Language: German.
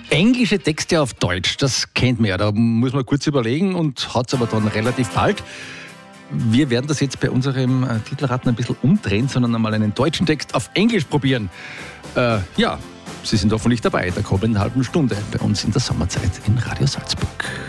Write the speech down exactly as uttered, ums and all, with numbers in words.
Englische Texte auf Deutsch, das kennt man ja. Da muss man kurz überlegen und hat es aber dann relativ bald. Wir werden das jetzt bei unserem äh, Titelraten ein bisschen umdrehen, sondern einmal einen deutschen Text auf Englisch probieren. Äh, ja, Sie sind hoffentlich dabei, der kommenden halben Stunde bei uns in der Sommerzeit in Radio Salzburg.